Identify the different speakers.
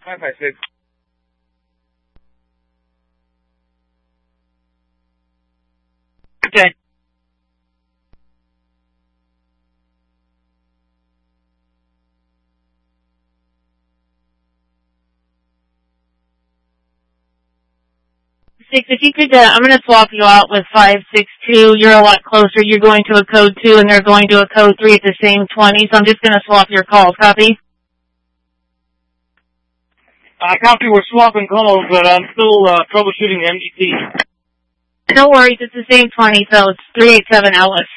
Speaker 1: 556.
Speaker 2: Okay. Six, if you could, I'm going to swap you out with 562. You're a lot closer. You're going to a code 2 and they're going to a code 3 at the same 20, so I'm just going to swap your calls. Copy?
Speaker 1: Copy, we're swapping calls, but I'm still troubleshooting the MDT.
Speaker 2: No worries, it's the same 20, so it's 387 Alice.